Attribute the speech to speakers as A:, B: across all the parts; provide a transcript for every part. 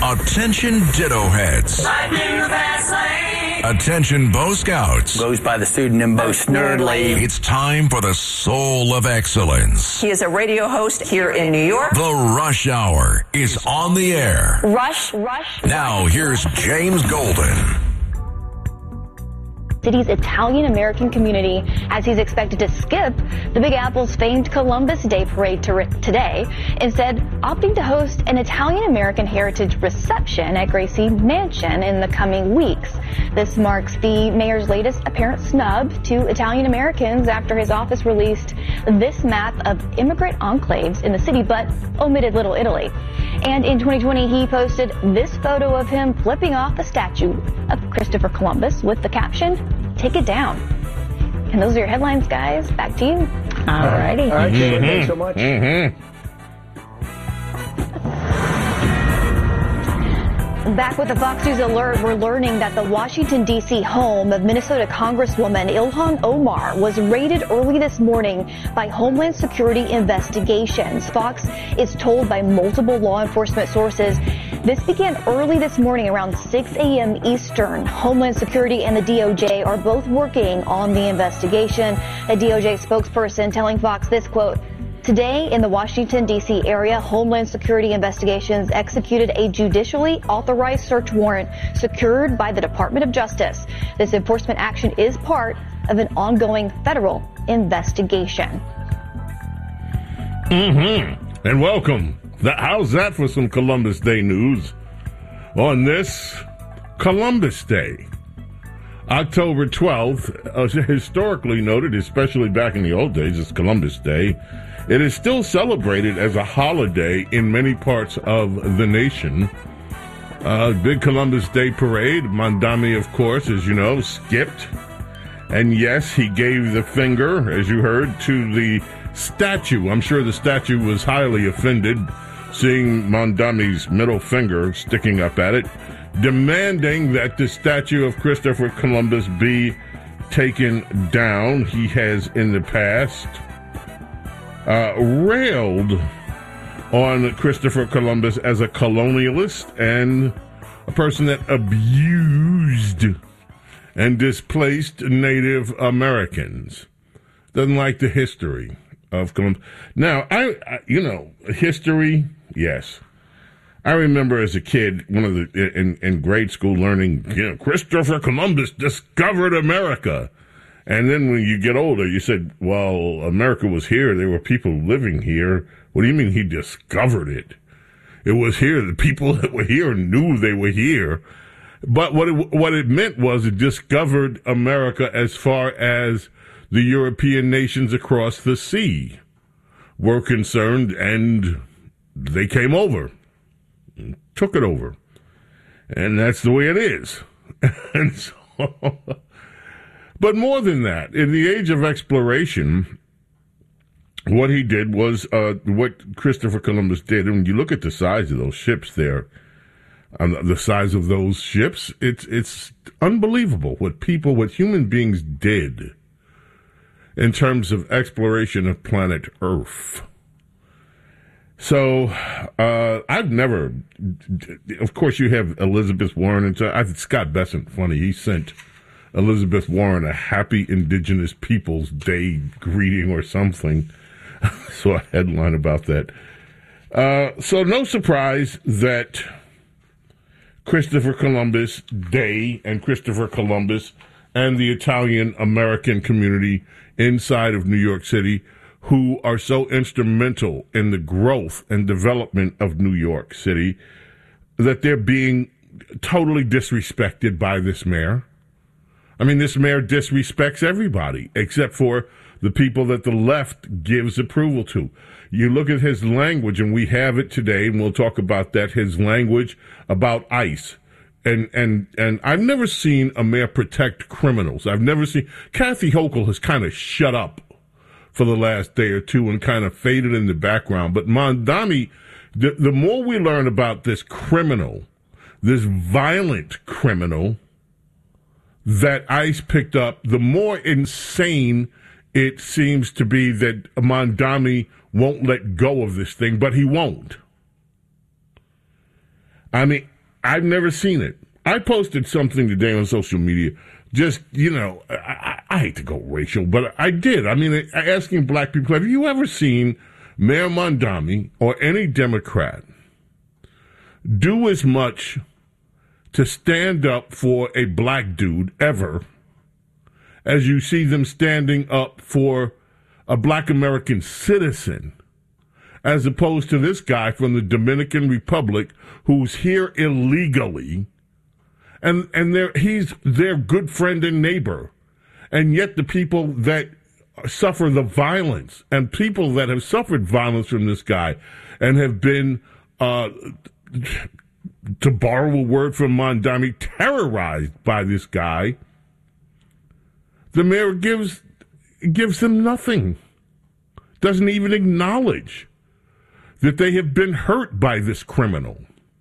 A: Attention ditto heads. Attention Bo Scouts.
B: Goes by the pseudonym Bo Snerdley.
A: It's time for the soul of excellence.
C: He is a radio host here in New York.
A: The Rush Hour is on the air.
C: Rush.
A: Now here's James Golden.
D: City's Italian-American community as he's expected to skip the Big Apple's famed Columbus Day parade today, instead opting to host an Italian-American heritage reception at Gracie Mansion in the coming weeks. This marks the mayor's latest apparent snub to Italian-Americans after his office released this map of immigrant enclaves in the city, but omitted Little Italy. And in 2020, he posted this photo of him flipping off the statue of Christopher Columbus with the caption, "Take it down." And those are your headlines, guys. Back to you.
C: All righty.
E: All right, Caitlin, thanks so much.
D: Back with the Fox News Alert, we're learning that the Washington, D.C. home of Minnesota Congresswoman Ilhan Omar was raided early this morning by Homeland Security investigations. Fox is told by multiple law enforcement sources this began early this morning around 6 a.m. Eastern. Homeland Security and the DOJ are both working on the investigation. A DOJ spokesperson telling Fox this, quote, "Today in the Washington, D.C. area, Homeland Security Investigations executed a judicially authorized search warrant secured by the Department of Justice. This enforcement action is part of an ongoing federal investigation."
F: And welcome. How's that for some Columbus Day news? On this Columbus Day, October 12th, historically noted, especially back in the old days, it's Columbus Day. It is still celebrated as a holiday in many parts of the nation. Big Columbus Day parade. Mondami, of course, as you know, skipped. And yes, he gave the finger, as you heard, to the statue. I'm sure the statue was highly offended seeing Mondami's middle finger sticking up at it, demanding that the statue of Christopher Columbus be taken down. He has in the past railed on Christopher Columbus as a colonialist and a person that abused and displaced Native Americans. Doesn't like the history of Columbus. Now, history, yes. I remember as a kid, in grade school learning, Christopher Columbus discovered America. And then when you get older, you said, well, America was here. There were people living here. What do you mean he discovered it? It was here. The people that were here knew they were here. But what it meant was it discovered America as far as the European nations across the sea were concerned, and they came over, and took it over. And that's the way it is. And so... But more than that, in the age of exploration, what he did was what Christopher Columbus did. And when you look at the size of those ships there, the size of those ships, it's unbelievable what human beings did in terms of exploration of planet Earth. So I've never, of course, you have Elizabeth Warren, and it's Scott Bessent, funny, he sent Elizabeth Warren a happy Indigenous Peoples Day greeting or something. Saw a headline about that. So no surprise that Christopher Columbus Day and Christopher Columbus and the Italian American community inside of New York City, who are so instrumental in the growth and development of New York City, that they're being totally disrespected by this mayor. I mean, this mayor disrespects everybody except for the people that the left gives approval to. You look at his language, and we have it today, and we'll talk about that, his language about ICE. And I've never seen a mayor protect criminals. I've never seen... Kathy Hochul has kind of shut up for the last day or two and kind of faded in the background. But Mondami, the more we learn about this criminal, this violent criminal that ICE picked up, the more insane it seems to be that Mondami won't let go of this thing, but he won't. I mean, I've never seen it. I posted something today on social media. Just, I hate to go racial, but I did. I mean, asking black people, have you ever seen Mayor Mondami or any Democrat do as much to stand up for a black dude ever as you see them standing up for a black American citizen, as opposed to this guy from the Dominican Republic who's here illegally, and he's their good friend and neighbor. And yet the people that suffer the violence and people that have suffered violence from this guy and have been, to borrow a word from Mondami, terrorized by this guy, the mayor gives them nothing. Doesn't even acknowledge that they have been hurt by this criminal.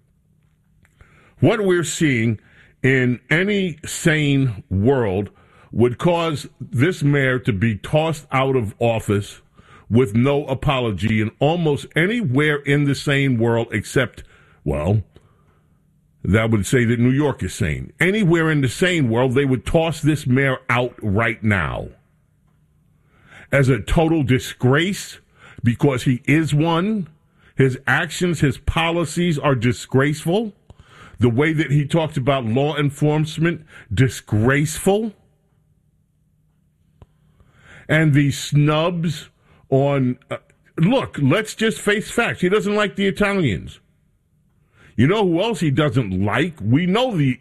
F: What we're seeing in any sane world would cause this mayor to be tossed out of office with no apology in almost anywhere in the sane world except, well, that would say that New York is sane. Anywhere in the sane world, they would toss this mayor out right now as a total disgrace because he is one. His actions, his policies are disgraceful. The way that he talks about law enforcement, disgraceful. And the snubs on, look, let's just face facts. He doesn't like the Italians. You know who else he doesn't like? We know the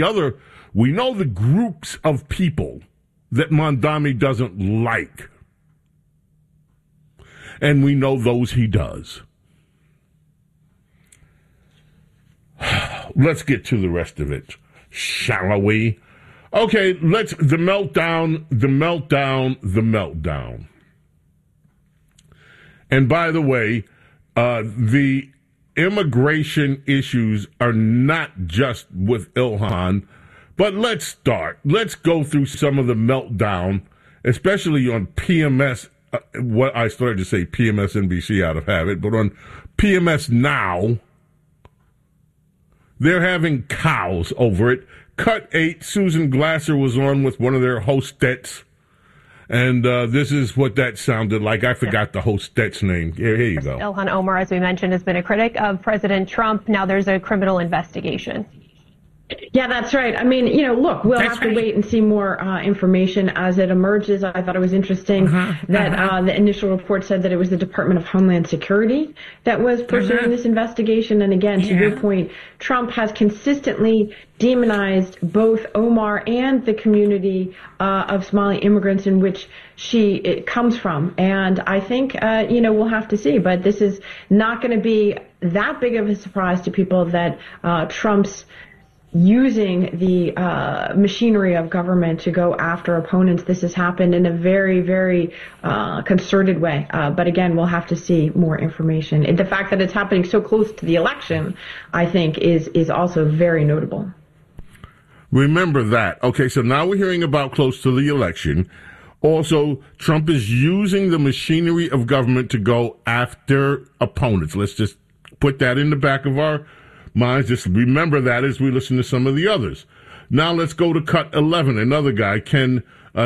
F: groups of people that Mondami doesn't like. And we know those he does. Let's get to the rest of it, shall we? Okay, the meltdown. And by the way, the immigration issues are not just with Ilhan, but let's start. Let's go through some of the meltdown, especially on PMS, what I started to say PMS NBC out of habit, but on PMS Now, they're having cows over it. Cut 8, Susan Glasser was on with one of their hostettes, and this is what that sounded like. I forgot the hostette's name. Here you go.
E: Ilhan Omar, as we mentioned, has been a critic of President Trump. Now there's a criminal investigation.
G: Yeah, that's right. I mean, look, we'll have to wait and see more information as it emerges. I thought it was interesting that the initial report said that it was the Department of Homeland Security that was pursuing this investigation. And again, to your point, Trump has consistently demonized both Omar and the community of Somali immigrants in which it comes from. And I think, we'll have to see. But this is not going to be that big of a surprise to people that Trump's using the machinery of government to go after opponents. This has happened in a very, very concerted way. But again, we'll have to see more information. And the fact that it's happening so close to the election, I think, is also very notable.
F: Remember that. Okay, so now we're hearing about close to the election. Also, Trump is using the machinery of government to go after opponents. Let's just put that in the back of our minds. Just remember that as we listen to some of the others. Now let's go to cut 11. Another guy, Ken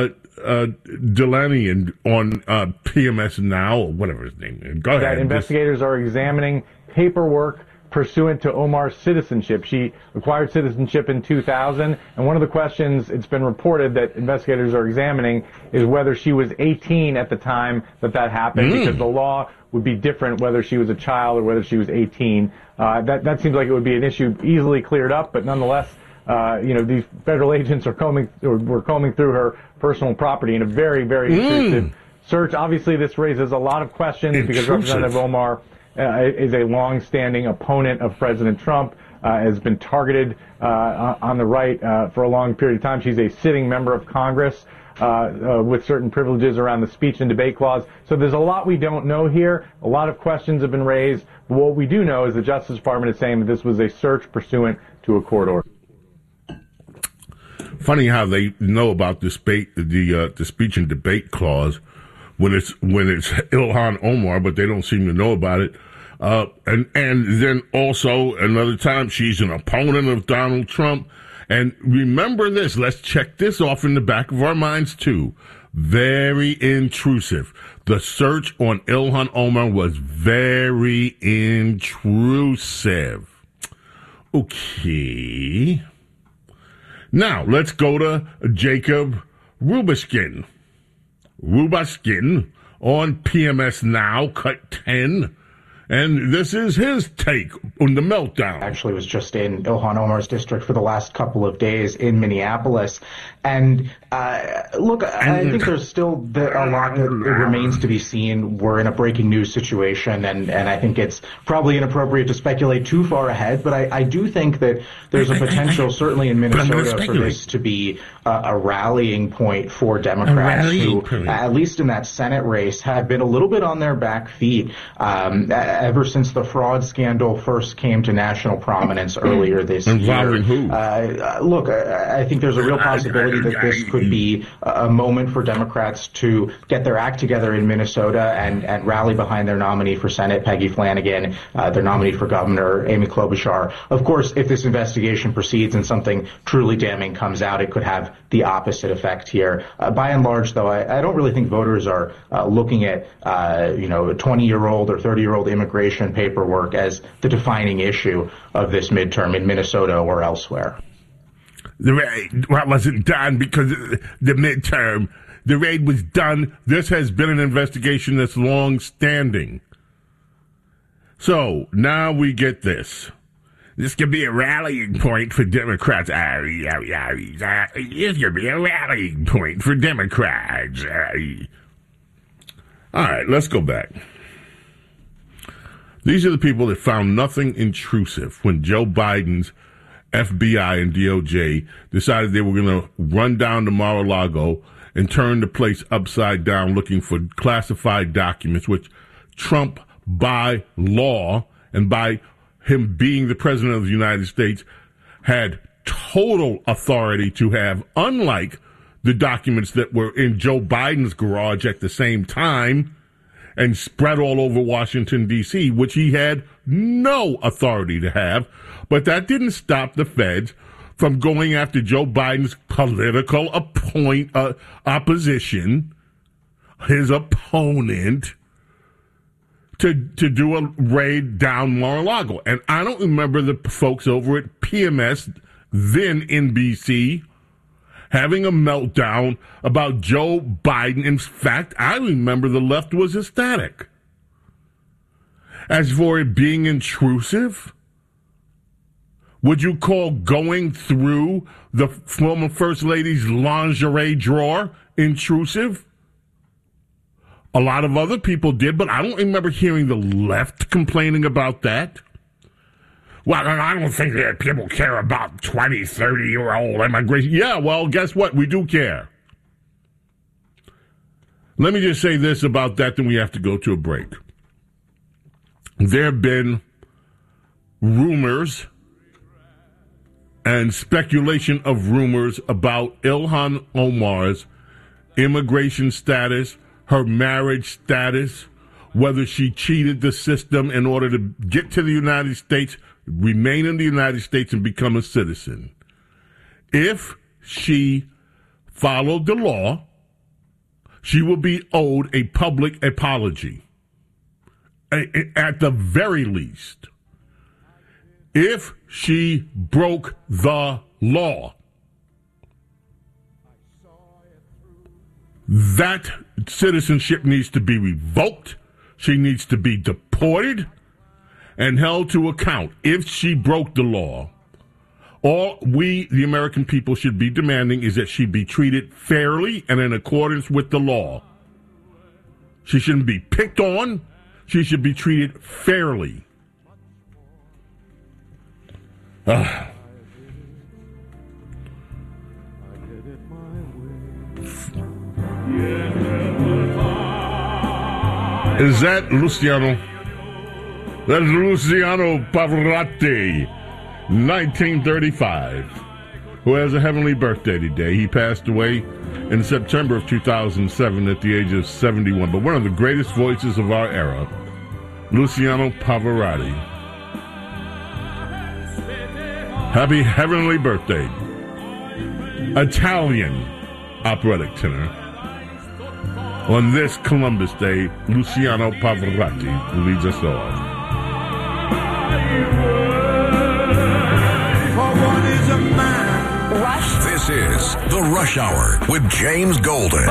F: Delaney, on PMS Now, or whatever his name is. Go ahead.
H: That investigators are examining paperwork pursuant to Omar's citizenship. She acquired citizenship in 2000, and one of the questions it's been reported that investigators are examining is whether she was 18 at the time that happened, because the law would be different whether she was a child or whether she was 18. That seems like it would be an issue easily cleared up, but nonetheless, these federal agents were combing through her personal property in a very, very intrusive search. Obviously, this raises a lot of questions because Representative Omar is a long-standing opponent of President Trump, has been targeted on the right for a long period of time. She's a sitting member of Congress with certain privileges around the speech and debate clause. So there's a lot we don't know here. A lot of questions have been raised. But what we do know is the Justice Department is saying that this was a search pursuant to a court order.
F: Funny how they know about the speech and debate clause when it's Ilhan Omar, but they don't seem to know about it And then also another time she's an opponent of Donald Trump. And remember this, let's check this off in the back of our minds too. Very intrusive. The search on Ilhan Omar was very intrusive. Okay. Now, let's go to Jacob Rubashkin. Rubashkin on PMS Now, cut 10. And this is his take on the meltdown.
I: Actually was just in Ilhan Omar's district for the last couple of days in Minneapolis. And look, I think there's still a lot that remains to be seen. We're in a breaking news situation, and I think it's probably inappropriate to speculate too far ahead. But I do think that there's a potential, certainly in Minnesota, for this to be a rallying point for Democrats who, at least in that Senate race, have been a little bit on their back feet ever since the fraud scandal first came to national prominence earlier this year.
F: Involving who?
I: Look, I think there's a real possibility that this could be a moment for Democrats to get their act together in Minnesota and rally behind their nominee for Senate, Peggy Flanagan, their nominee for governor, Amy Klobuchar. Of course, if this investigation proceeds and something truly damning comes out, it could have the opposite effect here. By and large, though, I don't really think voters are looking at, 20-year-old or 30-year-old immigration paperwork as the defining issue of this midterm in Minnesota or elsewhere.
F: The raid wasn't done because the midterm. The raid was done. This has been an investigation that's long-standing. So, now we get this. This could be a rallying point for Democrats. This could be a rallying point for Democrats. All right, let's go back. These are the people that found nothing intrusive when Joe Biden's FBI and DOJ decided they were going to run down to Mar-a-Lago and turn the place upside down looking for classified documents, which Trump, by law and by him being the president of the United States, had total authority to have, unlike the documents that were in Joe Biden's garage at the same time and spread all over Washington, D.C., which he had no authority to have. But that didn't stop the feds from going after Joe Biden's political opposition, his opponent, to do a raid down Mar-a-Lago. And I don't remember the folks over at PMS, then NBC, having a meltdown about Joe Biden. In fact, I remember the left was ecstatic. As for it being intrusive, would you call going through the former First Lady's lingerie drawer intrusive? A lot of other people did, but I don't remember hearing the left complaining about that. Well, I don't think that people care about 20, 30-year-old immigration. Yeah, well, guess what? We do care. Let me just say this about that, then we have to go to a break. There have been rumors and speculation of rumors about Ilhan Omar's immigration status, her marriage status, whether she cheated the system in order to get to the United States, remain in the United States, and become a citizen. If she followed the law, she will be owed a public apology, at the very least. If she broke the law, that citizenship needs to be revoked. She needs to be deported and held to account if she broke the law. All we, the American people, should be demanding is that she be treated fairly and in accordance with the law. She shouldn't be picked on. She should be treated fairly. Is that Luciano? That's Luciano Pavarotti, 1935, who has a heavenly birthday today. He passed away in September of 2007 at the age of 71. But one of the greatest voices of our era, Luciano Pavarotti. Happy heavenly birthday, Italian operatic tenor. On this Columbus Day, Luciano Pavarotti leads us off.
A: This is The Rush Hour with James Golden.